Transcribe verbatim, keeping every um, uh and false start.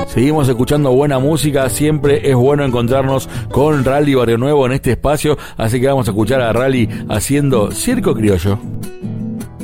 Seguimos escuchando buena música, siempre es bueno encontrarnos con Rally Barrio Nuevo en este espacio, así que vamos a escuchar a Rally haciendo Circo Criollo.